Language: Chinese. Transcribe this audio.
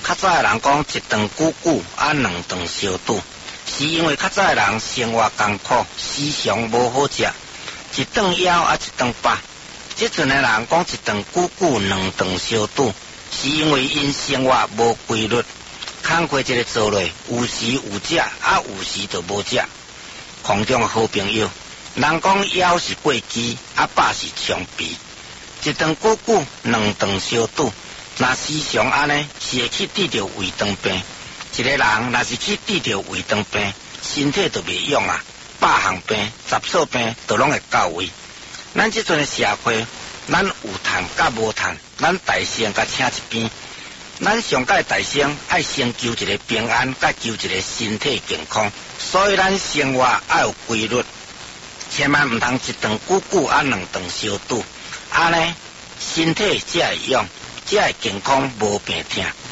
较早的人讲一顿久久啊两顿烧肚，是因为较早的人生活艰苦，时常无好食，一顿枵啊一顿饱。即阵的人讲一顿久久两顿烧肚，是因为因生活无规律，工课一个做落，有时有食啊有时就无食。空中的好朋友，人讲枵是过期，啊饱是长鼻。一顿久久两顿烧肚，若时常安尼，是会去治着胃肠病。一个人若是去治着胃肠病，身体就袂用啊，百项病、杂草病都拢会到位。咱即阵的社会，咱有趁甲无趁，咱大先甲请一边。咱上界大先爱先求一个平安，甲求一个身体健康，所以咱生活爱有规律，千万毋通一顿久久啊两顿烧肚，安尼身体才会用，才会健康无病痛。